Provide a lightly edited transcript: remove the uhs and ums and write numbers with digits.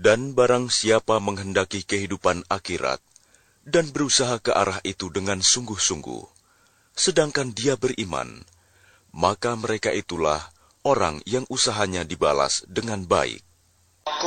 Dan barang siapa menghendaki kehidupan akhirat, dan berusaha ke arah itu dengan sungguh-sungguh, sedangkan dia beriman, maka mereka itulah orang yang usahanya dibalas dengan baik.